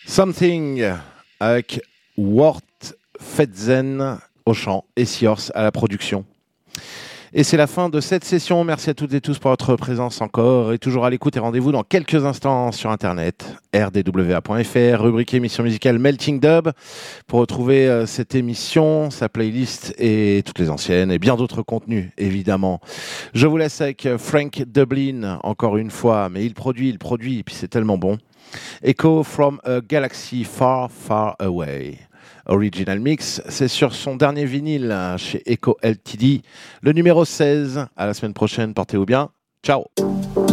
Something avec Wort Fetzen au chant et Siors à la production. Et c'est la fin de cette session. Merci à toutes et tous pour votre présence encore et toujours à l'écoute et rendez-vous dans quelques instants sur internet rdwa.fr, rubrique émission musicale Melting Dub pour retrouver cette émission, sa playlist et toutes les anciennes et bien d'autres contenus évidemment. Je vous laisse avec Frank Dublin encore une fois, mais il produit et puis c'est tellement bon. Echo from a Galaxy Far Far Away. Original Mix, c'est sur son dernier vinyle chez Echo Ltd, le numéro 16. À la semaine prochaine, portez-vous bien. Ciao.